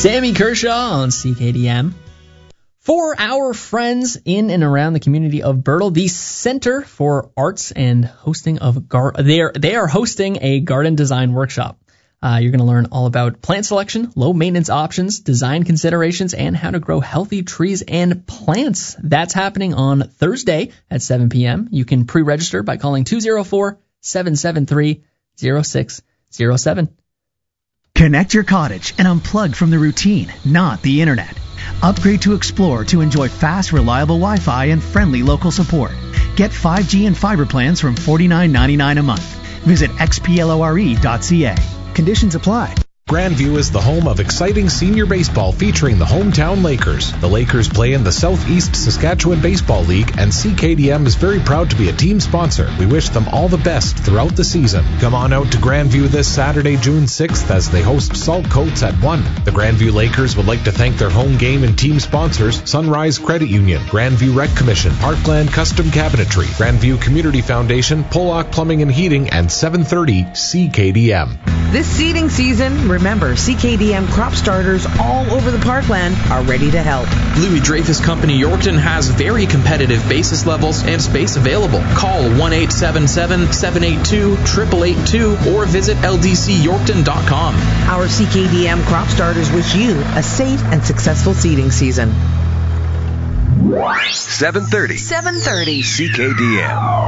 Sammy Kershaw on CKDM. For our friends in and around the community of Birtle, the Center for Arts and Hosting of they are hosting a garden design workshop. You're going to learn all about plant selection, low maintenance options, design considerations, and how to grow healthy trees and plants. That's happening on Thursday at 7 p.m. You can pre-register by calling 204-773-0607. Connect your cottage and unplug from the routine, not the internet. Upgrade to Explore to enjoy fast, reliable Wi-Fi and friendly local support. Get 5G and fiber plans from $49.99 a month. Visit xplore.ca. Conditions apply. Grandview is the home of exciting senior baseball featuring the hometown Lakers. The Lakers play in the Southeast Saskatchewan Baseball League, and CKDM is very proud to be a team sponsor. We wish them all the best throughout the season. Come on out to Grandview this Saturday, June 6th, as they host Salt Coats at 1. The Grandview Lakers would like to thank their home game and team sponsors, Sunrise Credit Union, Grandview Rec Commission, Parkland Custom Cabinetry, Grandview Community Foundation, Pollock Plumbing and Heating, and 730 CKDM. This seeding season, remember, CKDM crop starters all over the Parkland are ready to help. Louis Dreyfus Company Yorkton has very competitive basis levels and space available. Call 1-877-782-8882 or visit ldcyorkton.com. Our CKDM crop starters wish you a safe and successful seeding season. 730 CKDM.